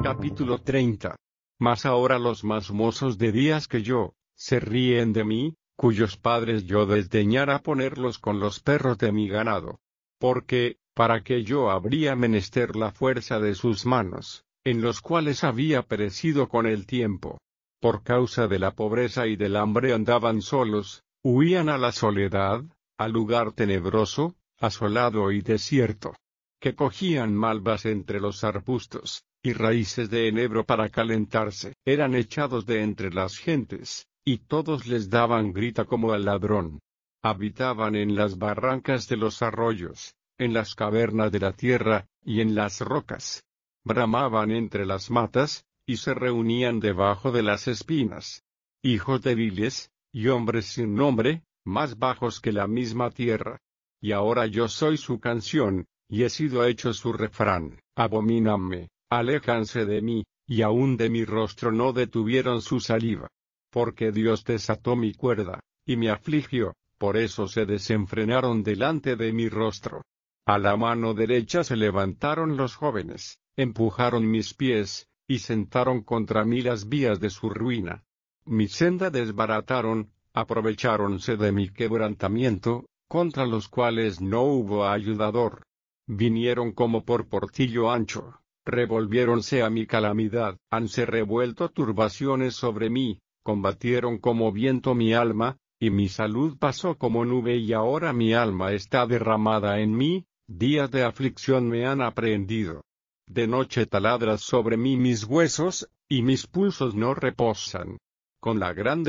Capítulo 30. Mas ahora los más mozos de días que yo, se ríen de mí, cuyos padres yo desdeñara ponerlos con los perros de mi ganado. Porque, para que yo habría menester la fuerza de sus manos, en los cuales había perecido con el tiempo. Por causa de la pobreza y del hambre andaban solos, huían a la soledad, al lugar tenebroso, asolado y desierto. Que cogían malvas entre los arbustos, y raíces de enebro para calentarse. Eran echados de entre las gentes, y todos les daban grita como al ladrón. Habitaban en las barrancas de los arroyos, en las cavernas de la tierra, y en las rocas. Bramaban entre las matas, y se reunían debajo de las espinas. Hijos débiles, y hombres sin nombre, más bajos que la misma tierra. Y ahora yo soy su canción, y he sido hecho su refrán. Abomínanme, aléjanse de mí, y aun de mi rostro no detuvieron su saliva. Porque Dios desató mi cuerda, y me afligió, por eso se desenfrenaron delante de mi rostro. A la mano derecha se levantaron los jóvenes, empujaron mis pies, y sentaron contra mí las vías de su ruina. Mi senda desbarataron, aprovecháronse de mi quebrantamiento, contra los cuales no hubo ayudador. Vinieron como por portillo ancho, revolviéronse a mi calamidad, hanse revuelto turbaciones sobre mí, combatieron como viento mi alma, y mi salud pasó como nube y ahora mi alma está derramada en mí, días de aflicción me han aprehendido. De noche taladras sobre mí mis huesos, y mis pulsos no reposan. Con la grande